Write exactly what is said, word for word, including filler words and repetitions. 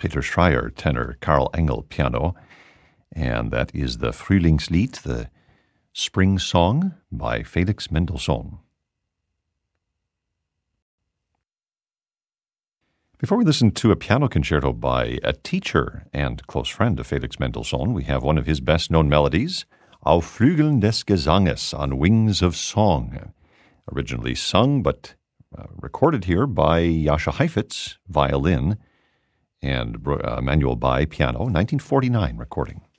Peter Schreier, tenor, Karl Engel, piano. And that is the Frühlingslied, the Spring Song by Felix Mendelssohn. Before we listen to a piano concerto by a teacher and close friend of Felix Mendelssohn, we have one of his best-known melodies, Auf Flügeln des Gesanges, On Wings of Song, originally sung but uh, recorded here by Jascha Heifetz, violin, and uh, Manuel Bye, piano, nineteen forty-nine recording.